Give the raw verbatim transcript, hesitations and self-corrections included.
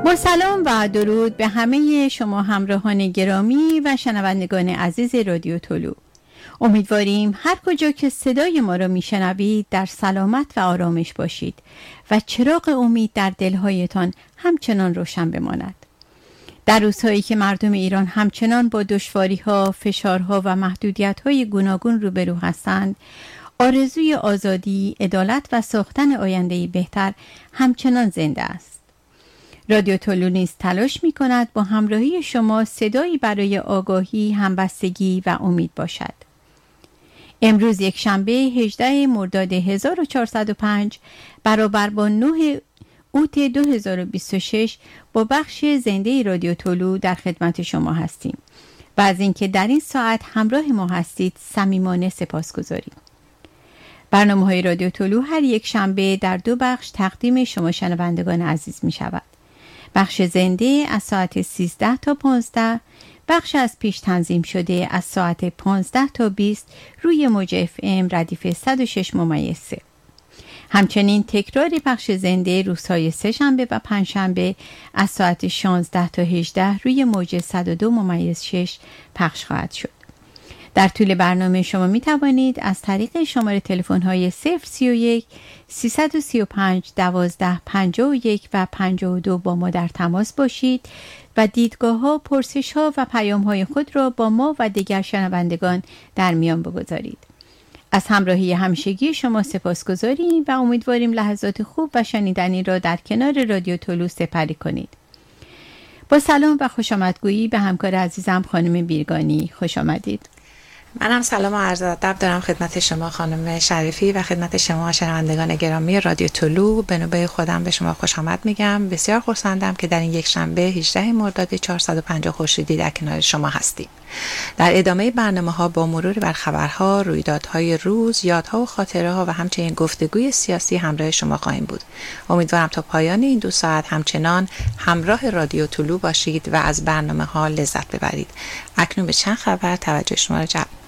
با سلام و درود به همه شما همراهان گرامی و شنوندگان عزیز رادیو طلوع. امیدواریم هر کجا که صدای ما را میشنوید در سلامت و آرامش باشید و چراغ امید در دلهایتان همچنان روشن بماند. در روزهایی که مردم ایران همچنان با دشواری‌ها، فشارها و محدودیت‌های گوناگون روبرو هستند، آرزوی آزادی، عدالت و ساختن آینده‌ای بهتر همچنان زنده است. رادیو طلوع نیز تلاش می‌کند با همراهی شما صدایی برای آگاهی، همبستگی و امید باشد. امروز یک شنبه هجدهم مرداد هزار و چهارصد و پنج برابر با نه اوت دو هزار و بیست و شش با بخش زنده رادیو طلوع در خدمت شما هستیم و از اینکه در این ساعت همراه ما هستید صمیمانه سپاسگزاریم. برنامه‌های رادیو طلوع هر یک شنبه در دو بخش تقدیم شما شنوندگان عزیز می شود. بخش زنده از ساعت سیزده تا پانزده، بخش از پیش تنظیم شده از ساعت پانزده تا بیست روی موج اف ام ردیف صد و شش ممیز سه. همچنین تکرار بخش زنده روزهای سه شنبه و پنج شنبه از ساعت شانزده تا هجده روی موج صد و دو ممیز شش پخش خواهد شد. در طول برنامه شما می توانید از طریق شماره تلفن های صفر سی و یک سیصد و سی و پنج دوازده پنجاه و یک و پنجاه و دو با ما در تماس باشید و دیدگاه ها، پرسش ها و پیام های خود را با ما و دیگر شنوندگان در میان بگذارید. از همراهی همیشگی شما سپاسگزاریم و امیدواریم لحظات خوب و شنیدنی را در کنار رادیو طلوع سپری کنید. با سلام و خوش آمدگویی به همکار عزیزم خانم بیرگانی. خوش آمدید. منم سلام و عرض ادب دارم خدمت شما خانم شریفی و خدمت شما شنوندگان گرامی رادیو طلوع. به نوبه خودم به شما خوش آمد میگم. بسیار خرسندم که در این یک شنبه هجدهم مرداد چهارصد و پنجاه خورشیدی در کنار شما هستیم. در ادامه برنامه‌ها با مرور بر خبرها، رویدادهای روز، یادها و خاطره‌ها و همچنین گفتگوی سیاسی همراه شما خواهیم بود. امیدوارم تا پایان این دو ساعت همچنان همراه رادیو طلوع باشید و از برنامه‌ها لذت ببرید. اکنون به چند خبر توجه شما را جلب